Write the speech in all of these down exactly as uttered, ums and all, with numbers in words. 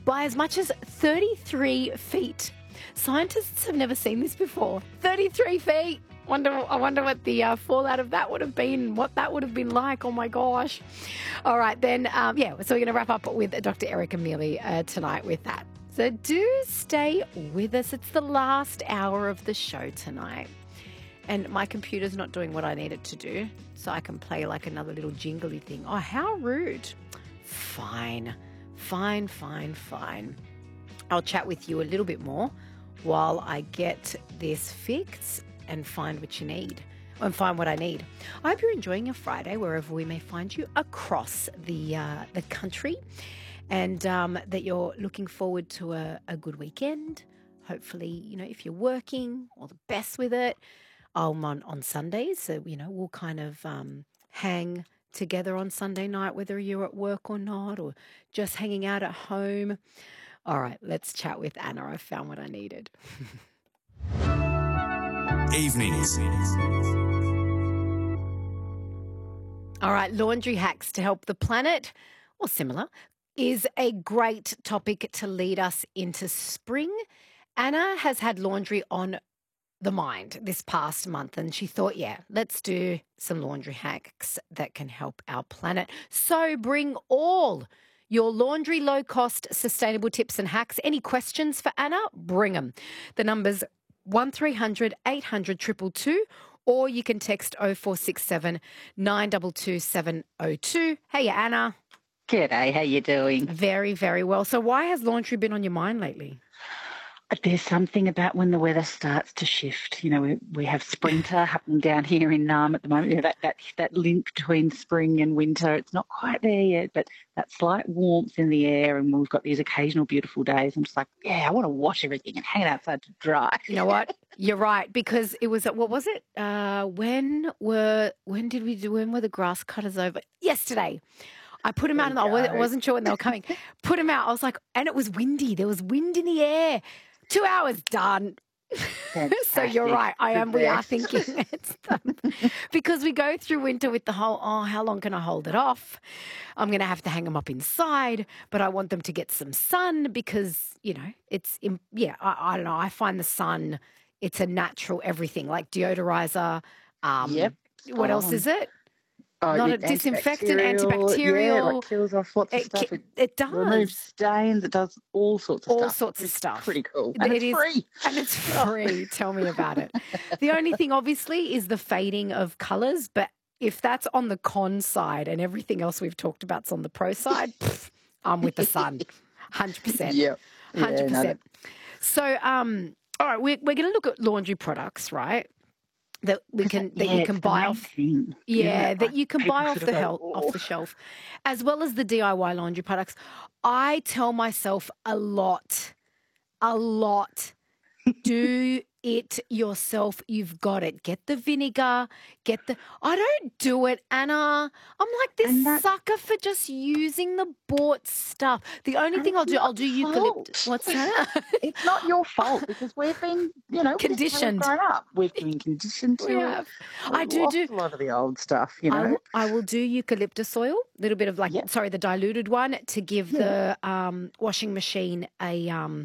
by as much as thirty-three feet. Scientists have never seen this before. thirty-three feet. Wonder, I wonder what the uh, fallout of that would have been, what that would have been like. Oh, my gosh. All right, then, um, yeah, so we're going to wrap up with Doctor Erica Mealy uh, tonight with that. So do stay with us. It's the last hour of the show tonight. And my computer's not doing what I need it to do, so I can play like another little jingly thing. Oh, how rude. Fine, fine, fine, fine. I'll chat with you a little bit more while I get this fixed and find what you need and find what I need. I hope you're enjoying your Friday wherever we may find you across the uh, the country, and um, that you're looking forward to a, a good weekend. Hopefully, you know, if you're working, all the best with it. I'm on, on Sundays, so, you know, we'll kind of um, hang together on Sunday night, whether you're at work or not, or just hanging out at home. All right, let's chat with Anna. I found what I needed. Evenings. All right, laundry hacks to help the planet, or similar, is a great topic to lead us into spring. Anna has had laundry on the mind this past month, and she thought, yeah, let's do some laundry hacks that can help our planet. So bring all your laundry low-cost sustainable tips and hacks. Any questions for Anna? Bring them. The number's one three hundred eight hundred two two two, or you can text oh four six seven nine two two seven oh two. Hey, Anna. G'day, how you doing? Very, very well. So why has laundry been on your mind lately? There's something about when the weather starts to shift. You know, we, we have sprinter happening down here in Naarm at the moment. You know, that, that, that link between spring and winter, it's not quite there yet, but that slight warmth in the air, and we've got these occasional beautiful days. I'm just like, yeah, I want to wash everything and hang it outside to dry. You know what? You're right, because it was, what was it? Uh, when were, when did we do, when were the grass cutters over? Yesterday. I put them out, and I wasn't sure when they were coming. Put them out. I was like, and it was windy. There was wind in the air. Two hours done. So you're right. I am. We are thinking it's done. Because we go through winter with the whole, oh, how long can I hold it off? I'm going to have to hang them up inside, but I want them to get some sun because, you know, it's, yeah, I, I don't know. I find the sun, it's a natural everything, like deodorizer. Um, yep. What else is it? Oh, Not a disinfectant, antibacterial. Yeah, like kills off lots of it, stuff. It, it does. Removes stains. It does all sorts of all stuff. All sorts it's of stuff. Pretty cool. And it it's is, free. And it's free. Tell me about it. The only thing, obviously, is the fading of colours. But if that's on the con side and everything else we've talked about is on the pro side, pff, I'm with the sun. one hundred percent. Yeah. one hundred percent. Yeah, no. So, um, all right, we're, we're going to look at laundry products, right? That we can that yeah, you can buy off, thing. yeah, yeah, that like you can buy off the go, hel- oh. off the shelf, as well as the D I Y laundry products. I tell myself a lot, a lot. Do it yourself. You've got it. Get the vinegar. Get the. I don't do it, Anna. I'm like this that, sucker for just using the bought stuff. The only thing I'll do, I'll do eucalyptus. What's that? It's not your fault because we've been, you know, conditioned. We've grown up. We've been conditioned to. We have. I do lost do a lot of the old stuff. You know, I will, I will do eucalyptus oil, a little bit of like, yep. sorry, the diluted one to give yeah. the um, washing machine a um.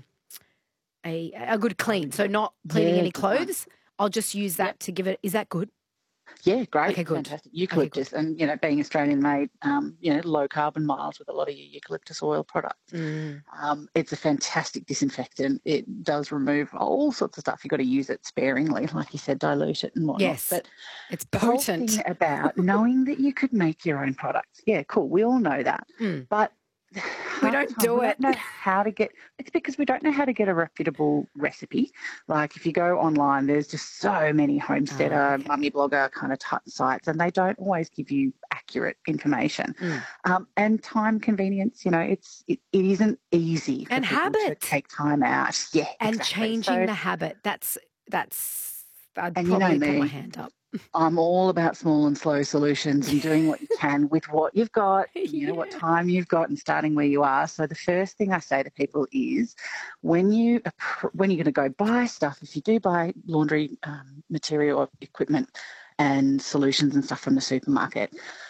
A, a good clean, so not cleaning yeah, any clothes. I'll just use that yep. to give it. Is that good? Yeah, great. Okay, good. Fantastic. Eucalyptus, okay, and you know, being Australian made, um, you know, low carbon miles with a lot of your eucalyptus oil products. Mm. Um, it's a fantastic disinfectant. It does remove all sorts of stuff. You've got to use it sparingly, like you said, dilute it and whatnot. Yes, but it's the whole potent. thing about knowing that you could make your own products. Yeah, cool. We all know that, mm. but. We don't do we it. Don't know how to get. It's because we don't know how to get a reputable recipe. Like if you go online, there's just so many homesteader, oh, okay. mummy blogger kind of t- sites, and they don't always give you accurate information. Mm. Um, and time convenience, you know, it's it, it isn't easy for and people habit. to take time out. Yeah, and exactly. changing so, the habit. That's that's. I'd and probably you know put me, my hand up. I'm all about small and slow solutions and doing what you can with what you've got, you yeah. know, what time you've got and starting where you are. So the first thing I say to people is when, you, when you're going to go buy stuff, if you do buy laundry um, material or equipment and solutions and stuff from the supermarket,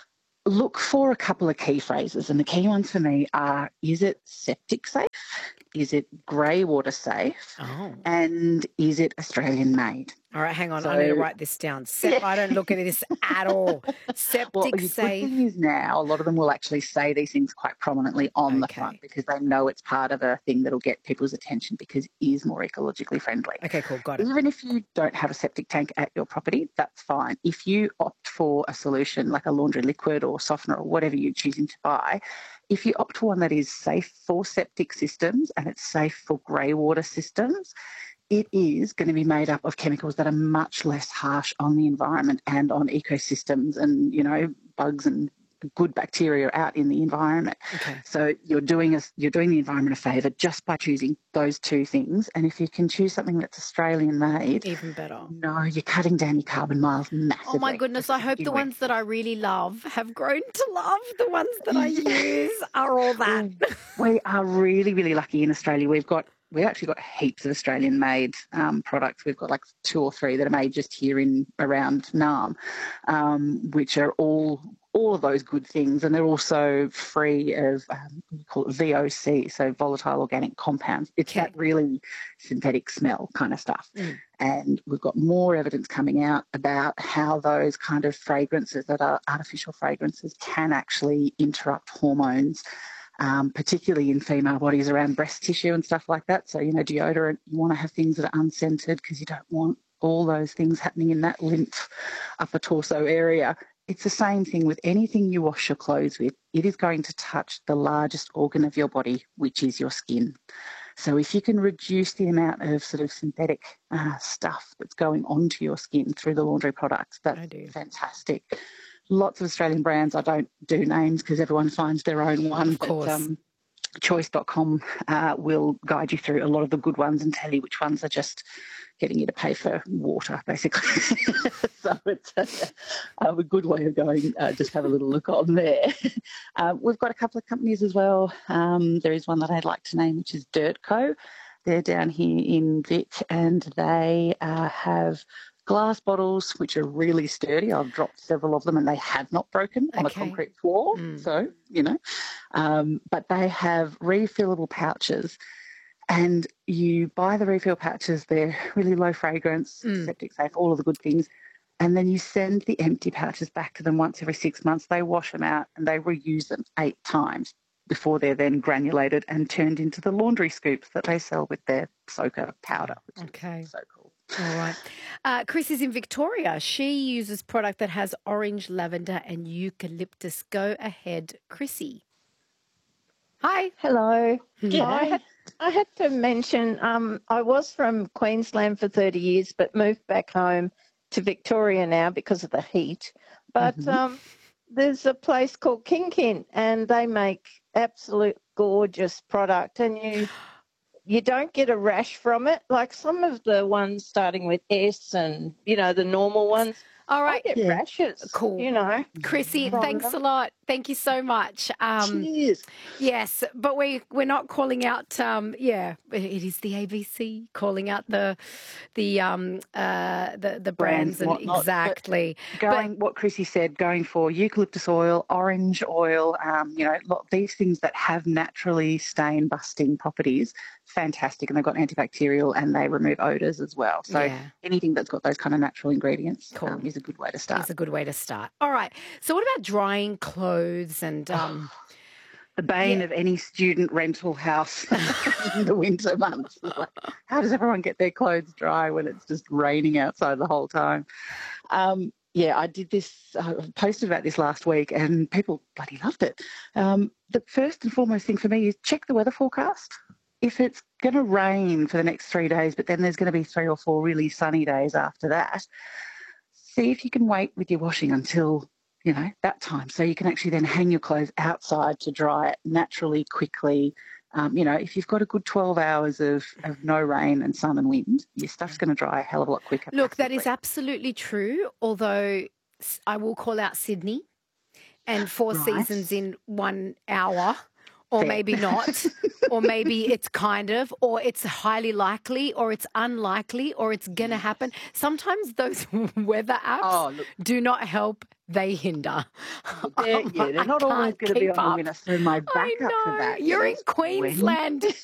look for a couple of key phrases, and the key ones for me are: is it septic safe? Is it grey water safe? Oh. And is it Australian made? All right, hang on. So, I need to write this down. Sep- I don't look at this at all. Septic well, the safe. good thing is now a lot of them will actually say these things quite prominently on the Okay. front because they know it's part of a thing that'll get people's attention because it is more ecologically friendly. Okay, cool. Got it. Even if you don't have a septic tank at your property, that's fine. If you opt for a solution like a laundry liquid or softener or whatever you're choosing to buy, if you opt for one that is safe for septic systems and it's safe for grey water systems, it is going to be made up of chemicals that are much less harsh on the environment and on ecosystems and, you know, bugs and good bacteria out in the environment. Okay. So you're doing a, you're doing the environment a favour just by choosing those two things. And if you can choose something that's Australian made, even better. No, you're cutting down your carbon miles massively. Oh my goodness, I hope the ones that I really love have grown to love the ones that I use are all that. We are really, really lucky in Australia. We've got We've actually got heaps of Australian-made um, products. We've got like two or three that are made just here in around Naarm, um, which are all all of those good things, and they're also free of um, we call it V O C, so volatile organic compounds. It's Okay. that really synthetic smell kind of stuff. Mm. And we've got more evidence coming out about how those kind of fragrances that are artificial fragrances can actually interrupt hormones. Um, particularly in female bodies around breast tissue and stuff like that. So, you know, deodorant, you want to have things that are unscented because you don't want all those things happening in that lymph upper torso area. It's the same thing with anything you wash your clothes with. It is going to touch the largest organ of your body, which is your skin. So if you can reduce the amount of sort of synthetic uh, stuff that's going onto your skin through the laundry products, that's fantastic. Lots of Australian brands. I don't do names because everyone finds their own one. Of course. But, um, choice dot com uh, will guide you through a lot of the good ones and tell you which ones are just getting you to pay for water, basically. So it's a, a good way of going. Uh, just have a little look on there. Uh, we've got a couple of companies as well. Um, there is one that I'd like to name, which is Dirt Co. They're down here in Vic, and they uh, have glass bottles which are really sturdy. I've dropped several of them and they have not broken on Okay. a concrete floor. Mm. So, you know, um, but they have refillable pouches, and you buy the refill pouches. They're really low fragrance, Mm. septic safe, all of the good things. And then you send the empty pouches back to them once every six months. They wash them out and they reuse them eight times before they're then granulated and turned into the laundry scoops that they sell with their soaker powder, which Okay. is so cool. All right. Uh, Chris is in Victoria. She uses product that has orange, lavender and eucalyptus. Go ahead, Chrissy. Hi. Hello. Yeah. I had, I had to mention um, I was from Queensland for thirty years but moved back home to Victoria now because of the heat. But Mhm. um, there's a place called Kin Kin and they make absolute gorgeous product, and you you don't get a rash from it. Like some of the ones starting with S and, you know, the normal ones, All I right. get Yeah. rashes, Cool. you know. Chrissy, From thanks a them. lot. Thank you so much. Um, Cheers. yes, but we we're not calling out. Um, yeah, it is the A B C calling out the the um uh the the brands, Brands and and whatnot, but exactly. Going, what Chrissy said, going for eucalyptus oil, orange oil, um, you know, lot, these things that have naturally stain busting properties, fantastic. And they've got antibacterial and they remove odours as well. So Yeah. anything that's got those kind of natural ingredients Cool. um, is a good way to It's start. a good way to start. All right. So what about drying clothes and um The bane Yeah. of any student rental house in the winter months. It's like, how does everyone get their clothes dry when it's just raining outside the whole time? Um, yeah, I did this, I posted about this last week and people bloody loved it. Um, the first and foremost thing for me is check the weather forecast. If it's going to rain for the next three days, but then there's going to be three or four really sunny days after that, see if you can wait with your washing until, you know, that time. So you can actually then hang your clothes outside to dry it naturally, quickly. Um, you know, if you've got a good twelve hours of, of no rain and sun and wind, your stuff's going to dry a hell of a lot quicker. Look, that is passively. absolutely true, although s- I will call out Sydney and Four Right. Seasons in one hour or Fair. maybe not, or maybe it's kind of, or it's highly likely, or it's unlikely, or it's going to happen. Sometimes those weather apps Oh, look, do not help, they hinder. they're, yeah, they're I not always can't going to be keep on the up. winner, so my I backup for know. that You're in is when Queensland.